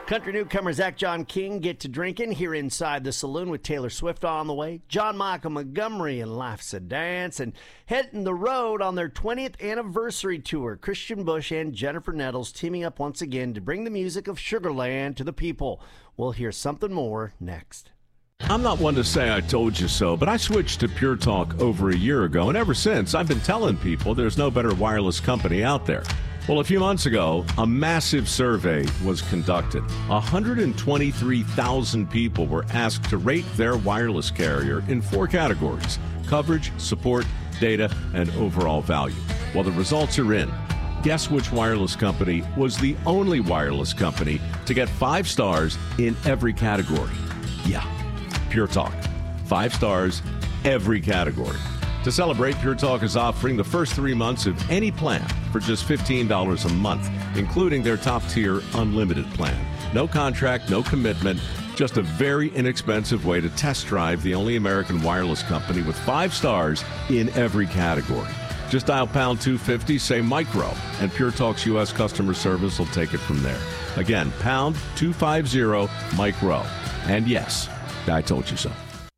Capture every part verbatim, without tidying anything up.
Country newcomer Zach John King get to drinking here inside the saloon with Taylor Swift on the way, John Michael Montgomery and Life's a Dance, and hitting the road on their twentieth anniversary tour. Christian Bush and Jennifer Nettles teaming up once again to bring the music of Sugarland to the people. We'll hear something more next. I'm not one to say I told you so, but I switched to Pure Talk over a year ago, and ever since I've been telling people there's no better wireless company out there. Well, a few months ago, a massive survey was conducted. one hundred twenty-three thousand people were asked to rate their wireless carrier in four categories: coverage, support, data, and overall value. Well, the results are in. Guess which wireless company was the only wireless company to get five stars in every category? Yeah, Pure Talk. Five stars, every category. To celebrate, Pure Talk is offering the first three months of any plan for just fifteen dollars a month, including their top-tier unlimited plan. No contract, no commitment, just a very inexpensive way to test drive the only American wireless company with five stars in every category. Just dial pound two fifty, say micro, and Pure Talk's U S customer service will take it from there. Again, pound two fifty, micro. And yes, I told you so.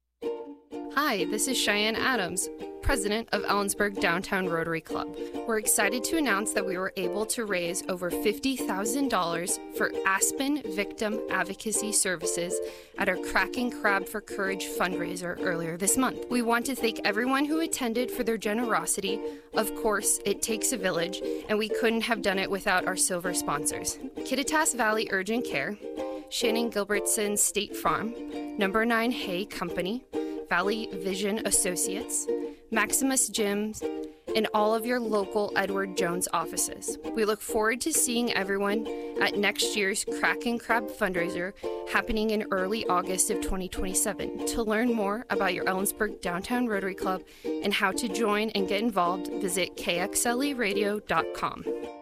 Hi, this is Cheyenne Adams, president of Ellensburg Downtown Rotary Club. We're excited to announce that we were able to raise over fifty thousand dollars for Aspen Victim Advocacy Services at our Cracking Crab for Courage fundraiser earlier this month. We want to thank everyone who attended for their generosity. Of course, it takes a village, and we couldn't have done it without our silver sponsors: Kittitas Valley Urgent Care, Shannon Gilbertson State Farm, Number nine Hay Company, Valley Vision Associates, Maximus Gyms, and all of your local Edward Jones offices. We look forward to seeing everyone at next year's Cracking Crab fundraiser happening in early August of twenty twenty-seven. To learn more about your Ellensburg Downtown Rotary Club and how to join and get involved, visit K X L E radio dot com.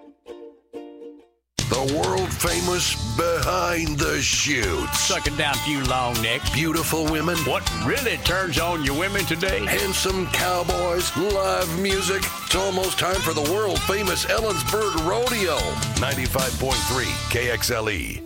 The world-famous Behind the Chutes. Sucking down a few long necks. Beautiful women. What really turns on your women today? Handsome cowboys. Live music. It's almost time for the world-famous Ellensburg Rodeo. ninety-five point three K X L E.